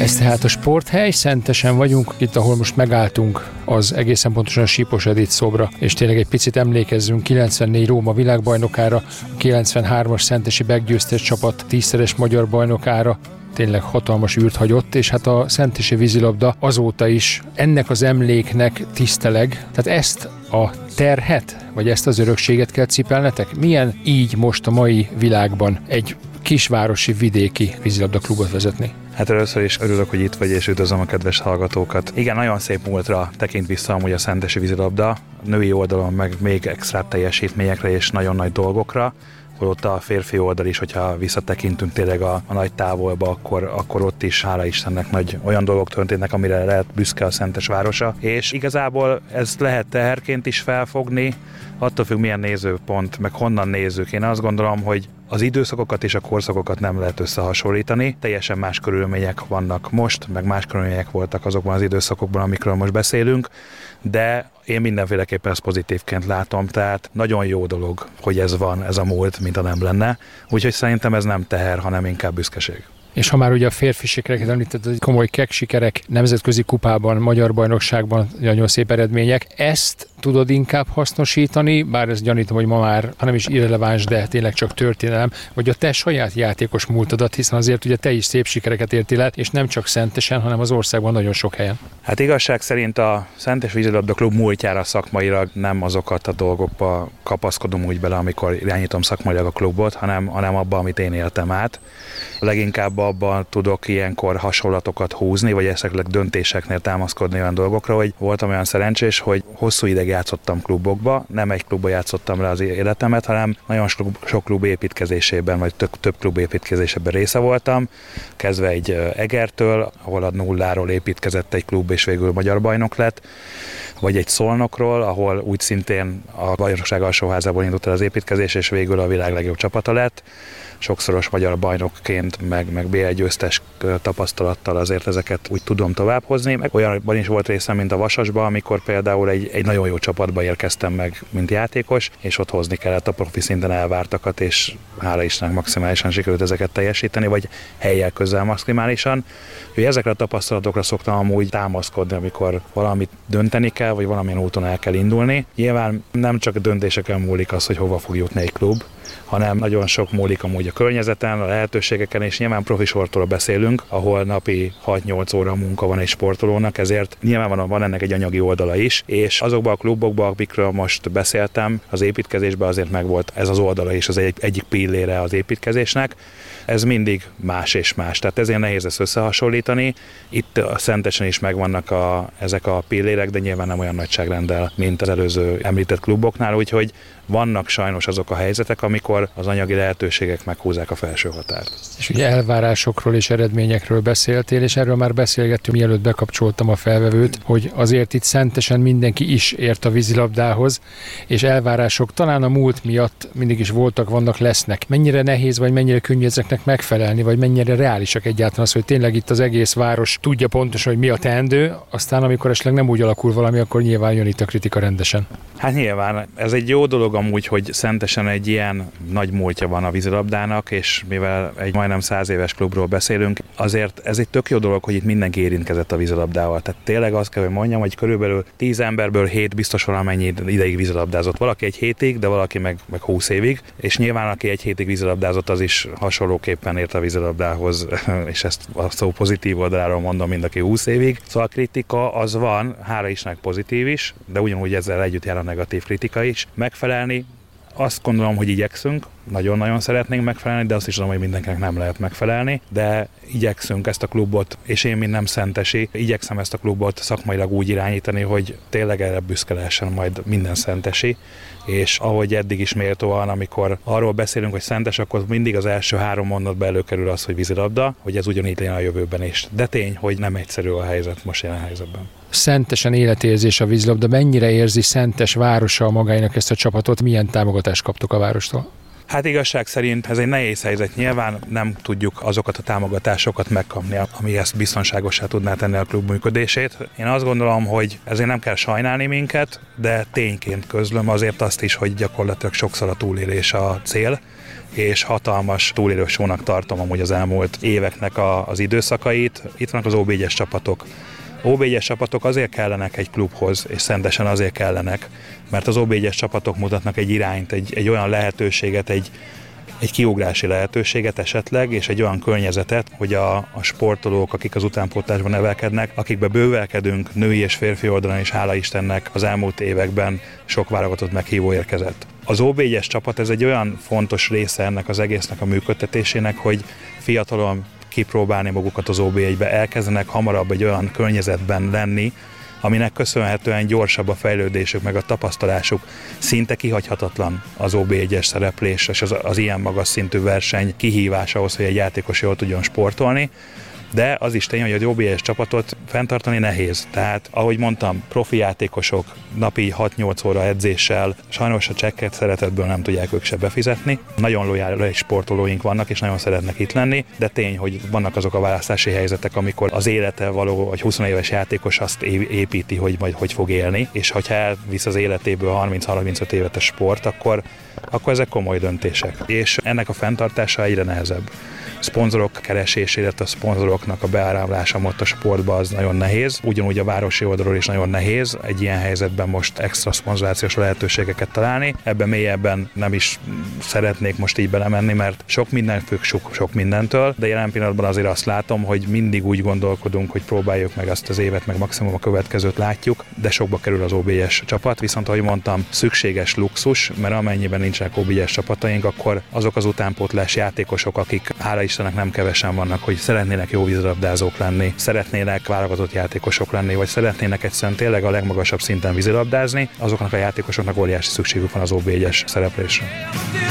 Ez tehát a sporthely, Szentesen vagyunk, itt ahol most megálltunk, az egészen pontosan Sipos Edith szobra, és tényleg egy picit emlékezzünk 94 Róma világbajnokára, a 93-as szentesi meggyőztes csapat 10-szeres magyar bajnokára, tényleg hatalmas űrt hagyott, és hát a szentesi vízilabda azóta is ennek az emléknek tiszteleg. Tehát ezt a terhet, vagy ezt az örökséget kell cipelnetek? Milyen így most a mai világban egy kisvárosi, vidéki vízilabdaklubot vezetni? Hát először is örülök, hogy itt vagy, és üdvözlöm a kedves hallgatókat. Igen, nagyon szép múltra tekint vissza amúgy a szentesi vízilabda, női oldalon meg még extra teljesítményekre és nagyon nagy dolgokra, ott a férfi oldal is, hogyha visszatekintünk tényleg a nagy távolba, akkor ott is, hála Istennek, nagy olyan dolgok történnek, amire lehet büszke a Szentes városa. És igazából ez lehet teherként is felfogni, attól függ milyen nézőpont, meg honnan nézzük. Én azt gondolom, hogy az időszakokat és a korszakokat nem lehet összehasonlítani. Teljesen más körülmények vannak most, meg más körülmények voltak azokban az időszakokban, amikről most beszélünk, de én mindenféleképpen ezt pozitívként látom, tehát nagyon jó dolog, hogy ez van, ez a múlt, mint a nem lenne. Úgyhogy szerintem ez nem teher, hanem inkább büszkeség. És ha már ugye a férfi sikereket említett, komoly kek sikerek, nemzetközi kupában, magyar bajnokságban nagyon szép eredmények, ezt tudod inkább hasznosítani, bár ezt gyanítom, hogy ma már, hanem is irreleváns, de tényleg csak történelem, vagy a te saját játékos múltadat, hiszen azért ugye te is szép sikereket értél el, és nem csak Szentesen, hanem az országban nagyon sok helyen. Hát igazság szerint a Szentes Vízilabda Klub múltjára szakmailag nem azokat a dolgokba kapaszkodom úgy bele, amikor irányítom szakmailag a klubot, hanem abban, amit én éltem át. Leginkább abban tudok ilyenkor hasonlatokat húzni, vagy esetleg döntéseknél támaszkodni olyan dolgokra, hogy voltam olyan szerencsés, hogy hosszú ideig játszottam klubokba, nem egy klubba játszottam le az életemet, hanem nagyon sok klub építkezésében, vagy több klub építkezésében része voltam, kezdve egy Egertől, ahol a nulláról építkezett egy klub, és végül magyar bajnok lett, vagy egy Szolnokról, ahol úgy szintén a bajnokság alsóházából indult el az építkezés, és végül a világ legjobb csapata lett. Sokszoros magyar bajnokként, meg BL győztes tapasztalattal azért ezeket úgy tudom továbbhozni. Meg olyanban is volt részem, mint a Vasasban, amikor például egy nagyon jó csapatba érkeztem meg, mint játékos, és ott hozni kellett a profi szinten elvártakat, és hála Istennek maximálisan sikerült ezeket teljesíteni, vagy hellyel közel maximálisan. Ezekre a tapasztalatokra szoktam amúgy támaszkodni, amikor valamit dönteni kell, vagy valamilyen úton el kell indulni. Nyilván nem csak a döntéseken múlik az, hogy hova fog jutni egy klub, hanem nagyon sok múlik amúgy a környezeten, a lehetőségeken, és nyilván profi sportról beszélünk, ahol napi 6-8 óra munka van egy sportolónak, ezért nyilván van ennek egy anyagi oldala is, és azokban a klubokban, amikről most beszéltem, az építkezésben azért megvolt ez az oldala is, az egyik pillére az építkezésnek. Ez mindig más és más, tehát ezért nehéz ezt összehasonlítani. Itt a Szentesen is megvannak ezek a pillérek, de nyilván nem olyan nagyságrenddel, mint az előző említett kluboknál, úgyhogy vannak sajnos azok a helyzetek, amikor az anyagi lehetőségek meghúzzák a felső határt. És ugye elvárásokról és eredményekről beszéltél, és erről már beszélgettünk, mielőtt bekapcsoltam a felvevőt, hogy azért itt Szentesen mindenki is ért a vízilabdához, és elvárások talán a múlt miatt mindig is voltak, vannak, lesznek. Mennyire nehéz, vagy mennyire könnyű ezeknek megfelelni, vagy mennyire reálisak egyáltalán az, hogy tényleg itt az egész város tudja pontosan, hogy mi a teendő, aztán amikor esetleg nem úgy alakul valami, akkor nyilván jön itt a kritika rendesen. Hát nyilván, ez egy jó dolog amúgy, hogy Szentesen egy ilyen nagy múltja van a vízilabdának, és mivel egy majdnem 100 éves klubról beszélünk, azért ez egy tök jó dolog, hogy itt mindenki érintkezett a vízilabdával. Tehát tényleg azt kell, hogy mondjam, hogy körülbelül 10 emberből 7 biztos valamennyi ideig vízilabdázott. Valaki egy hétig, de valaki meg 20 évig, és nyilván aki egy hétig vízilabdázott, az is hasonlóképpen ért a vízilabdához, és ezt a szó pozitív oldaláról mondom, mind aki 20 évig. Szóval a kritika az van, hála Istennek pozitív is, de ugyanúgy ezzel együtt jár a negatív kritika is. Megfelelni, azt gondolom, hogy igyekszünk, nagyon-nagyon szeretnénk megfelelni, de azt is tudom, hogy mindenkinek nem lehet megfelelni, de igyekszünk ezt a klubot, és én, mint nem szentesi, igyekszem ezt a klubot szakmailag úgy irányítani, hogy tényleg erre büszke lehessen majd minden szentesi, és ahogy eddig is méltóan, amikor arról beszélünk, hogy Szentes, akkor mindig az első 3 mondatba előkerül az, hogy vízilabda, hogy ez ugyanígy legyen a jövőben is. De tény, hogy nem egyszerű a helyzet most jelen helyzetben. Szentesen életérzés a vízilabda. Mennyire érzi Szentes városa magának ezt a csapatot? Milyen támogatást kaptok a várostól? Hát igazság szerint ez egy nehéz helyzet. Nyilván nem tudjuk azokat a támogatásokat megkapni, ami ezt biztonságosá tudná tenni a klub működését. Én azt gondolom, hogy ezért nem kell sajnálni minket, de tényként közlöm azért azt is, hogy gyakorlatilag sokszor a túlélés a cél, és hatalmas túlélősónak tartom amúgy az elmúlt éveknek az időszakait. Itt vannak az OB1-es csapatok. OB1-es csapatok azért kellenek egy klubhoz, és szentesen azért kellenek, mert az OB1-es csapatok mutatnak egy irányt, egy olyan lehetőséget, egy kiugrási lehetőséget esetleg, és egy olyan környezetet, hogy a sportolók, akik az utánpótlásban nevelkednek, akikbe bővelkedünk női és férfi oldalon is, hála Istennek, az elmúlt években sok válogatott meghívó érkezett. Az OB1-es csapat ez egy olyan fontos része ennek az egésznek a működtetésének, hogy fiatalon kipróbálni magukat az OB1-be, elkezdenek hamarabb egy olyan környezetben lenni, aminek köszönhetően gyorsabb a fejlődésük, meg a tapasztalásuk. Szinte kihagyhatatlan az OB1-es szereplés, és az ilyen magas szintű verseny kihívás ahhoz, hogy egy játékos jól tudjon sportolni. De az is tény, hogy az OB1-es csapatot fenntartani nehéz. Tehát, ahogy mondtam, profi játékosok napi 6-8 óra edzéssel, sajnos a csekket szeretetből nem tudják ők se befizetni. Nagyon lojális sportolóink vannak, és nagyon szeretnek itt lenni, de tény, hogy vannak azok a választási helyzetek, amikor az élete való, vagy 20 éves játékos azt építi, hogy majd hogy fog élni, és ha elvisz az életéből 30-35 évet a sport, akkor ezek komoly döntések. És ennek a fenntartása egyre nehezebb. Szponzorok keresésére, a szponzoroknak a beáramlása ott a sportba az nagyon nehéz. Ugyanúgy a városi oldalról is nagyon nehéz egy ilyen helyzetben most extra szponzorációs lehetőségeket találni. Ebben mélyebben nem is szeretnék most így belemenni, mert sok minden függ sok mindentől, de jelen pillanatban azért azt látom, hogy mindig úgy gondolkodunk, hogy próbáljuk meg azt az évet, meg maximum a következőt látjuk, de sokba kerül az OB1-es csapat, viszont ahogy mondtam, szükséges luxus, mert amennyiben nincsenek OB1-es csapataink, akkor azok az utánpótlás játékosok, akik hála Istennek nem kevesen vannak, hogy szeretnének jó vízilabdázók lenni, szeretnének válogatott játékosok lenni, vagy szeretnének egyszerűen tényleg a legmagasabb szinten vízilabdázni, azoknak a játékosoknak óriási szükségük van az OB1-es szereplésre.